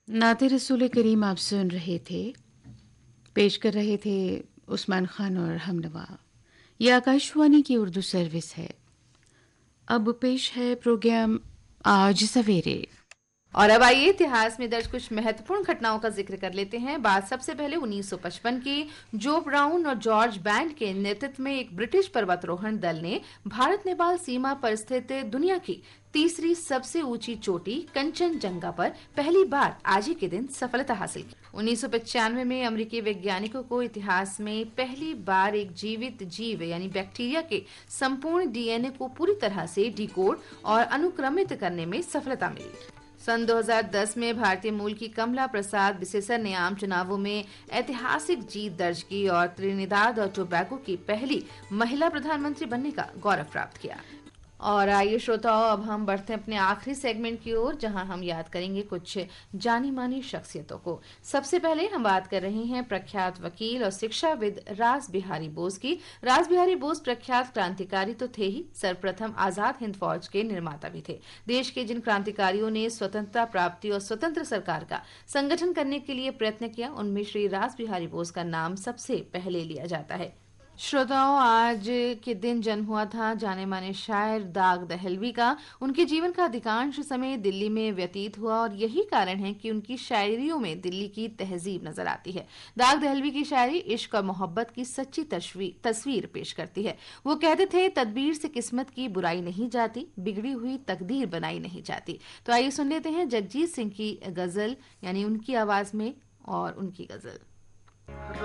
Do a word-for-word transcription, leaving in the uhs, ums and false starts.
नाते रसूल करीम आप सुन रहे थे। पेश कर रहे थे उस्मान खान और हमनवा। ये आकाशवाणी की उर्दू सर्विस है। अब पेश है प्रोग्राम आज सवेरे। और अब आइए इतिहास में दर्ज कुछ महत्वपूर्ण घटनाओं का जिक्र कर लेते हैं। बात सबसे पहले उन्नीस सौ पचपन की। जो ब्राउन और जॉर्ज बैंड के नेतृत्व में एक ब्रिटिश पर्वतारोहण दल ने भारत नेपाल सीमा पर स्थित दुनिया की तीसरी सबसे ऊंची चोटी कंचनजंगा पर पहली बार आज ही के दिन सफलता हासिल की। उन्नीस सौ पचानवे में अमेरिकी वैज्ञानिकों को इतिहास में पहली बार एक जीवित जीव यानी बैक्टीरिया के संपूर्ण डीएनए को पूरी तरह से डिकोड और अनुक्रमित करने में सफलता मिली। सन दो हज़ार दस में भारतीय मूल की कमला प्रसाद बिसेसर ने आम चुनावों में ऐतिहासिक जीत दर्ज की और त्रिनिदाद और टोबैगो की पहली महिला प्रधानमंत्री बनने का गौरव प्राप्त किया। और आइए श्रोताओं, अब हम बढ़ते हैं अपने आखिरी सेगमेंट की ओर, जहां हम याद करेंगे कुछ जानी मानी शख्सियतों को। सबसे पहले हम बात कर रहे हैं प्रख्यात वकील और शिक्षाविद रास बिहारी बोस की। रास बिहारी बोस प्रख्यात क्रांतिकारी तो थे ही, सर्वप्रथम आजाद हिंद फौज के निर्माता भी थे। देश के जिन क्रांतिकारियों ने स्वतंत्रता प्राप्ति और स्वतंत्र सरकार का संगठन करने के लिए प्रयत्न किया, उनमें श्री रास बिहारी बोस का नाम सबसे पहले लिया जाता है। श्रोताओं, आज के दिन जन्म हुआ था जाने माने शायर दाग दहलवी का। उनके जीवन का अधिकांश समय दिल्ली में व्यतीत हुआ और यही कारण है कि उनकी शायरियों में दिल्ली की तहजीब नजर आती है। दाग दहलवी की शायरी इश्क और मोहब्बत की सच्ची तस्वीर पेश करती है। वो कहते थे, तदबीर से किस्मत की बुराई नहीं जाती, बिगड़ी हुई तकदीर बनाई नहीं जाती। तो आइए सुन लेते हैं जगजीत सिंह की गजल, यानी उनकी आवाज में और उनकी गजल।